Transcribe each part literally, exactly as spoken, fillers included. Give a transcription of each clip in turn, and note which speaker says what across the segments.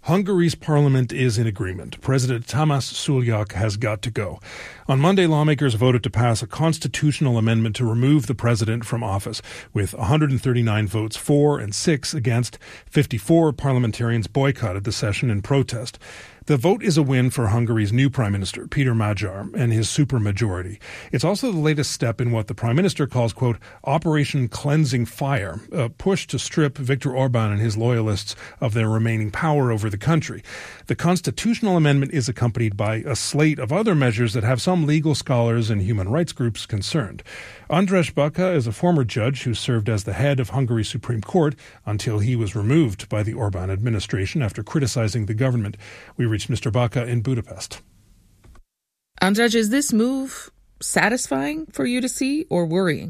Speaker 1: Hungary's parliament is in agreement. President Tamás Szulyak has got to go. On Monday, lawmakers voted to pass a constitutional amendment to remove the president from office, with one hundred thirty-nine votes for and six against. fifty-four parliamentarians boycotted the session in protest. The vote is a win for Hungary's new Prime Minister, Peter Magyar, and his supermajority. It's also the latest step in what the Prime Minister calls, quote, Operation Cleansing Fire, a push to strip Viktor Orban and his loyalists of their remaining power over the country. The constitutional amendment is accompanied by a slate of other measures that have some legal scholars and human rights groups concerned. Andrzej Baka is a former judge who served as the head of Hungary's Supreme Court until he was removed by the Orban administration after criticizing the government. We reached Mister Baka in Budapest.
Speaker 2: Andrzej, is this move satisfying for you to see or worrying?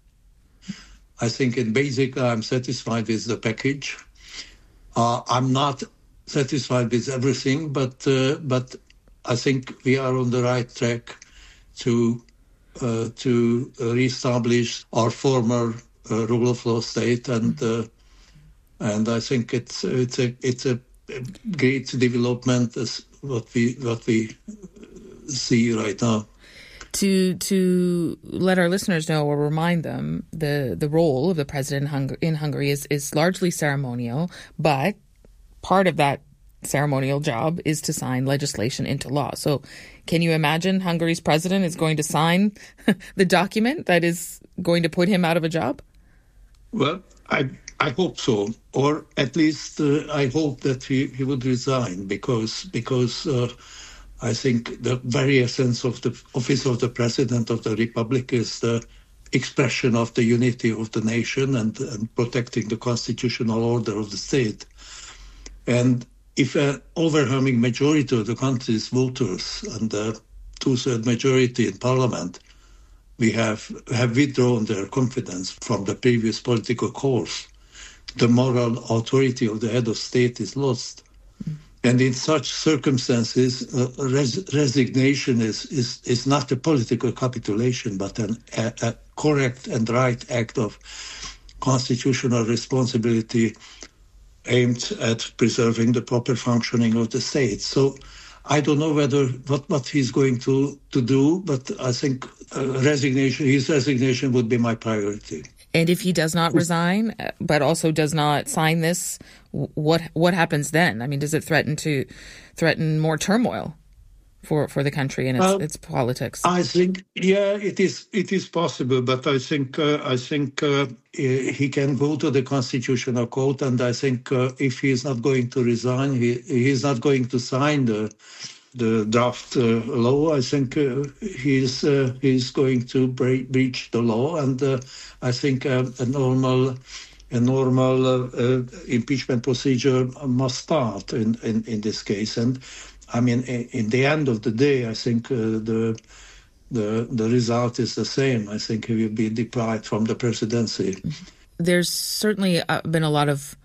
Speaker 3: I think in basic, I'm satisfied with the package. Uh, I'm not satisfied with everything, but uh, but I think we are on the right track to uh, to reestablish our former uh, rule of law state, and uh, and I think it's it's a it's a great development as what we what we see right now.
Speaker 2: To to let our listeners know or remind them, the, the role of the president in Hungary, in Hungary is, is largely ceremonial, but part of that ceremonial job is to sign legislation into law. So can you imagine Hungary's president is going to sign the document that is going to put him out of a job?
Speaker 3: Well, I I hope so, or at least uh, I hope that he, he would resign, because because uh, I think the very essence of the office of the President of the Republic is the expression of the unity of the nation and, and protecting the constitutional order of the state. And if an overwhelming majority of the country's voters and a two-third majority in parliament we have have withdrawn their confidence from the previous political course, the moral authority of the head of state is lost. Mm. And in such circumstances, uh, res- resignation is, is, is not a political capitulation, but an, a, a correct and right act of constitutional responsibility aimed at preserving the proper functioning of the state. So I don't know whether what, what he's going to, to do, but I think uh, resignation, his resignation would be my priority.
Speaker 2: And if he does not resign, but also does not sign this, what what happens then? I mean, does it threaten to threaten more turmoil for, for the country and its, uh, its politics?
Speaker 3: I think, yeah, it is it is possible, but I think uh, I think uh, he can go to the Constitutional Court, and I think uh, if he is not going to resign, he he is not going to sign the the draft uh, law. I think uh, he's uh, he's going to break, breach the law, and uh, I think uh, a normal a normal uh, uh, impeachment procedure must start in, in, in this case. And I mean, in, in the end of the day, I think uh, the the the result is the same. I think he will be deprived from the presidency.
Speaker 2: There's certainly uh, been a lot of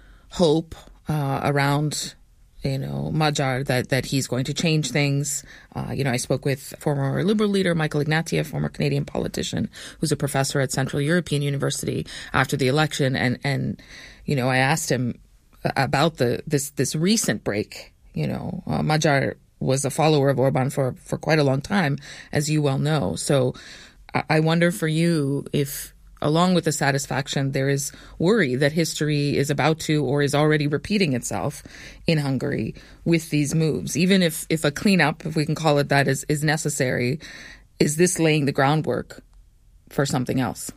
Speaker 2: hope uh, around, you know, Magyar, that, that he's going to change things. Uh, you know, I spoke with former Liberal leader Michael Ignatieff, former Canadian politician, who's a professor at Central European University after the election. And, and you know, I asked him about the this this recent break. You know, uh, Magyar was a follower of Orban for, for quite a long time, as you well know. So I, I wonder for you if, along with the satisfaction, there is worry that history is about to or is already repeating itself in Hungary with these moves. Even if, if a cleanup, if we can call it that, is, is necessary, is this laying the groundwork for something else?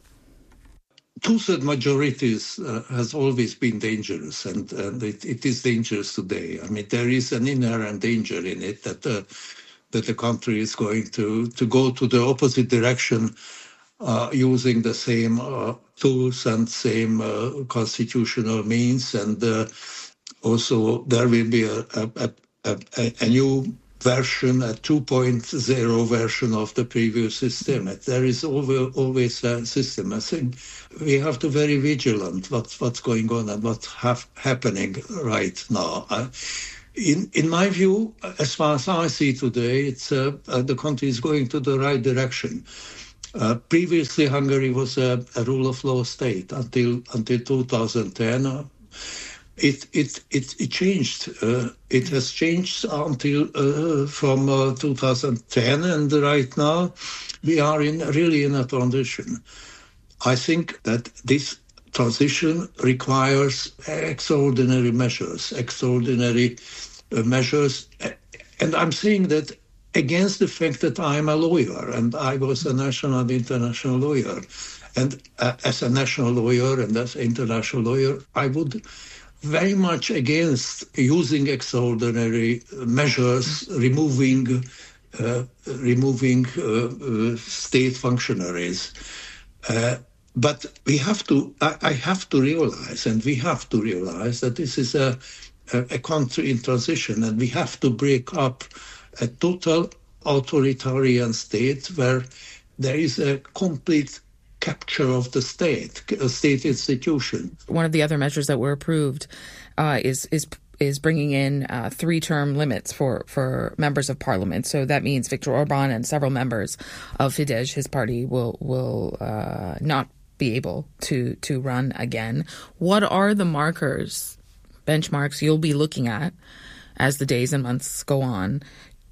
Speaker 3: Two-third majorities uh, has always been dangerous, and, and it, it is dangerous today. I mean, there is an inherent danger in it that uh, that the country is going to, to go to the opposite direction, Uh, using the same uh, tools and same uh, constitutional means, and uh, also there will be a, a, a, a new version, a two point oh version of the previous system. There is always a system. I think we have to be very vigilant what's what's going on and what's have, happening right now. Uh, in in my view, as far as I see today, it's uh, uh, the country is going to the right direction. Uh, previously, Hungary was a, a rule of law state until until two thousand ten. Uh, it it it, it changed. Uh, it has changed until uh, from uh, two thousand ten, and right now we are in really in a transition. I think that this transition requires extraordinary measures, extraordinary uh, measures, and I'm saying that against the fact that I'm a lawyer, and I was a national and international lawyer. And uh, as a national lawyer and as an international lawyer, I would very much against using extraordinary measures, removing uh, removing uh, uh, state functionaries. Uh, but we have to, I, I have to realize, and we have to realize that this is a, a, a country in transition, and we have to break up a total authoritarian state where there is a complete capture of the state, a state institution.
Speaker 2: One of the other measures that were approved uh, is is is bringing in uh, three-term limits for, for members of parliament. So that means Viktor Orban and several members of Fidesz, his party, will will uh, not be able to to run again. What are the markers, benchmarks you'll be looking at as the days and months go on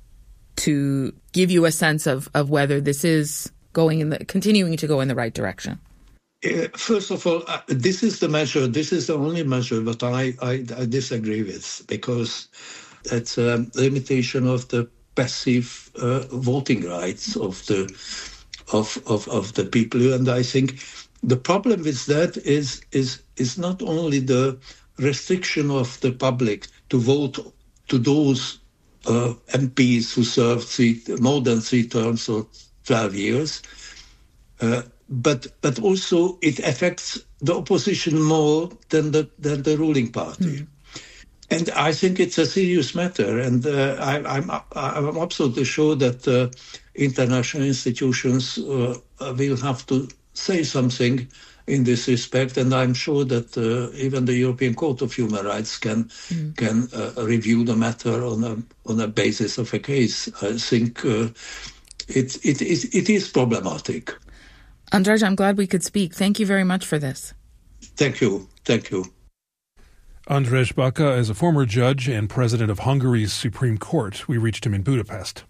Speaker 2: to give you a sense of, of whether this is going in the, continuing to go in the right direction?
Speaker 3: Uh, first of all, uh, this is the measure, this is the only measure that I, I, I disagree with, because it's a limitation of the passive uh, voting rights of the of, of of the people. And I think the problem with that is is is not only the restriction of the public to vote to those uh, M Ps who served three, more than three terms or twelve years, uh, but but also it affects the opposition more than the than the ruling party. Mm. And I think it's a serious matter, and uh, I, I'm I'm absolutely sure that uh, international institutions uh, will have to say something in this respect, and I'm sure that uh, even the European Court of Human Rights can mm. can uh, review the matter on a on a basis of a case. I think. Uh, It, it, it, it is problematic.
Speaker 2: Andrej, I'm glad we could speak. Thank you very much for this.
Speaker 3: Thank you. Thank you.
Speaker 1: Andrej Baka is a former judge and president of Hungary's Supreme Court. We reached him in Budapest.